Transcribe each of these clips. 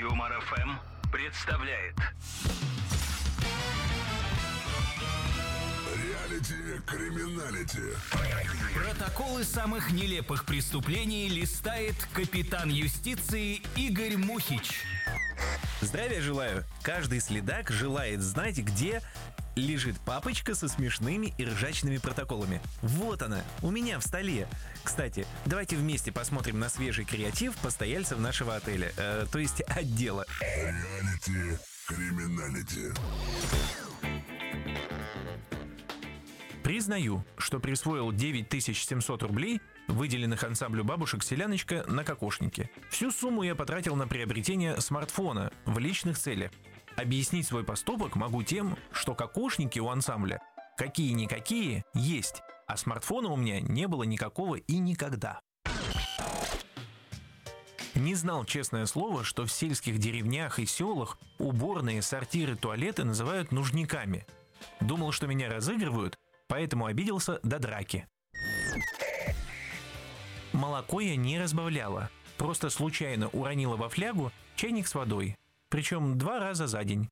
Юмор ФМ представляет Реалити-криминалити. Протоколы самых нелепых преступлений листает капитан юстиции Игорь Мухич. Здравия желаю! Каждый следак желает знать, где лежит папочка со смешными и ржачными протоколами. Вот она, у меня в столе. Кстати, давайте вместе посмотрим на свежий креатив постояльцев нашего отеля, то есть отдела. Реалити-криминалити. Признаю, что присвоил 9700 рублей, выделенных ансамблю бабушек «Селяночка» на кокошнике. Всю сумму я потратил на приобретение смартфона в личных целях. Объяснить свой поступок могу тем, что кокошники у ансамбля какие-никакие есть, а смартфона у меня не было никакого и никогда. Не знал, честное слово, что в сельских деревнях и селах уборные, сортиры, туалеты называют нужниками. Думал, что меня разыгрывают, поэтому обиделся до драки. Молоко я не разбавляла, просто случайно уронила во флягу чайник с водой, причем 2 раза за день.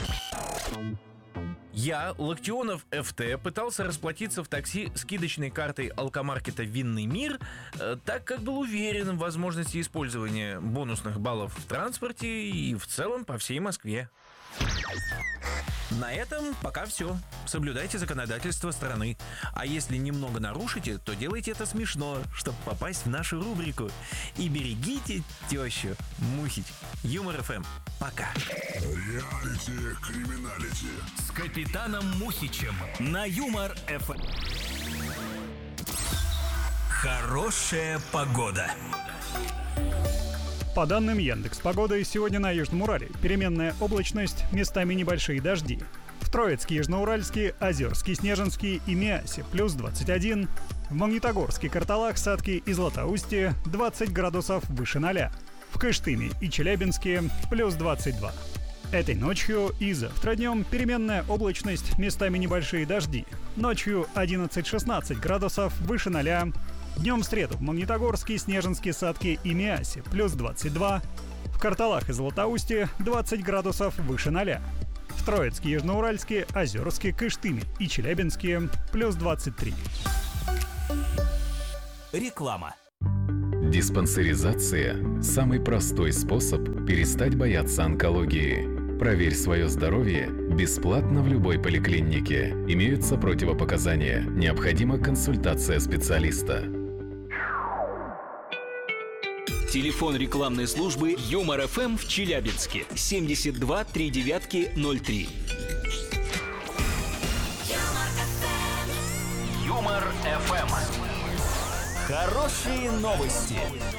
Я, Локтионов ФТ, пытался расплатиться в такси скидочной картой алкомаркета «Винный мир», так как был уверен в возможности использования бонусных баллов в транспорте и в целом по всей Москве. На этом пока все. Соблюдайте законодательство страны. А если немного нарушите, то делайте это смешно, чтобы попасть в нашу рубрику. И берегите тещу Мухич. Юмор ФМ. Пока. Реалити-криминалити. С капитаном Мухичем на Юмор ФМ. Хорошая погода. По данным Яндекс.Погоды, сегодня на Южном Урале переменная облачность, местами небольшие дожди. В Троицке, Южноуральске, Озерске, Снежинске и Миасе плюс 21. В Магнитогорске, Карталах, Сатке и Златоусте 20 градусов выше 0. В Кыштыме и Челябинске плюс 22. Этой ночью и завтра днем переменная облачность, местами небольшие дожди. Ночью 11-16 градусов выше 0. Днем в среду в Магнитогорске, Снежинске, Сатке и Миасе плюс 22. В Карталах и Златоусте 20 градусов выше 0. В Троицке, Южноуральске, Озерске, Кыштыме и Челябинске плюс 23. Реклама. Диспансеризация – самый простой способ перестать бояться онкологии. Проверь свое здоровье бесплатно в любой поликлинике. Имеются противопоказания. Необходима консультация специалиста. Телефон рекламной службы Юмор ФМ в Челябинске 72 39 03. Юмор ФМ. Хорошие новости.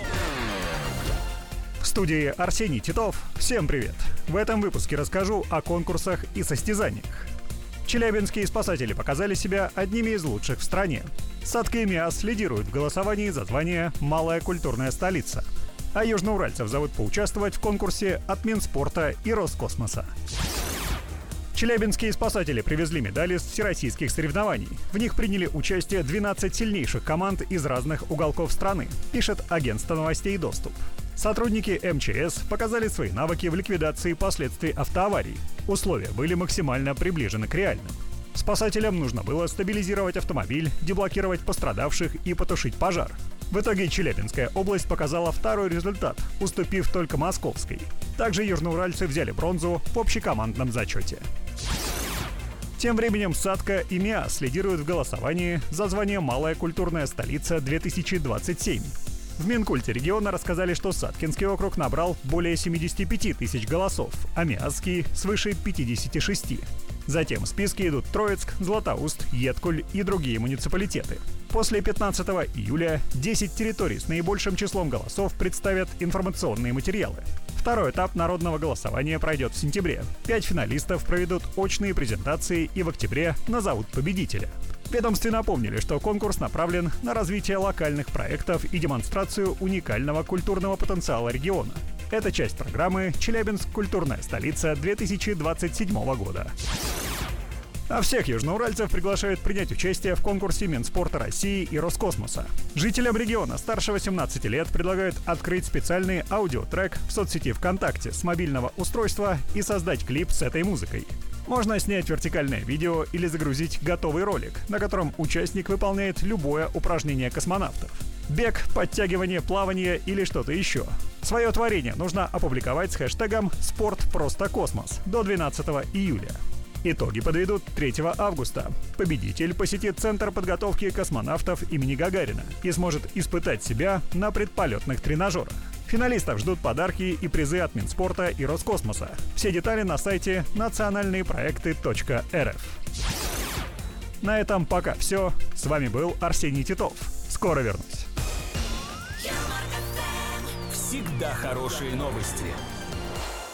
В студии Арсений Титов. Всем привет! В этом выпуске расскажу о конкурсах и состязаниях. Челябинские спасатели показали себя одними из лучших в стране. Сатка и Миас лидируют в голосовании за звание «Малая культурная столица». А южноуральцев зовут поучаствовать в конкурсе от Минспорта и Роскосмоса. Челябинские спасатели привезли медали с всероссийских соревнований. В них приняли участие 12 сильнейших команд из разных уголков страны, пишет агентство новостей «Доступ». Сотрудники МЧС показали свои навыки в ликвидации последствий автоаварий. Условия были максимально приближены к реальным. Спасателям нужно было стабилизировать автомобиль, деблокировать пострадавших и потушить пожар. В итоге Челябинская область показала второй результат, уступив только Московской. Также южноуральцы взяли бронзу в общекомандном зачете. Тем временем Сатка и Миас лидируют в голосовании за звание «Малая культурная столица-2027». В Минкульте региона рассказали, что Саткинский округ набрал более 75 тысяч голосов, а Миасский — свыше 56. Затем в списке идут Троицк, Златоуст, Еткуль и другие муниципалитеты. После 15 июля 10 территорий с наибольшим числом голосов представят информационные материалы. Второй этап народного голосования пройдет в сентябре. 5 финалистов проведут очные презентации и в октябре назовут победителя. В ведомстве напомнили, что конкурс направлен на развитие локальных проектов и демонстрацию уникального культурного потенциала региона. Это часть программы «Челябинск. Культурная столица 2027 года». А всех южноуральцев приглашают принять участие в конкурсе Минспорта России и Роскосмоса. Жителям региона старше 18 лет предлагают открыть специальный аудиотрек в соцсети ВКонтакте с мобильного устройства и создать клип с этой музыкой. Можно снять вертикальное видео или загрузить готовый ролик, на котором участник выполняет любое упражнение космонавтов. Бег, подтягивание, плавание или что-то еще. Свое творение нужно опубликовать с хэштегом «Спорт просто космос» до 12 июля. Итоги подведут 3 августа. Победитель посетит Центр подготовки космонавтов имени Гагарина и сможет испытать себя на предполетных тренажерах. Финалистов ждут подарки и призы от Минспорта и Роскосмоса. Все детали на сайте национальныепроекты.рф. На этом пока все. С вами был Арсений Титов. Скоро вернусь. Всегда хорошие новости.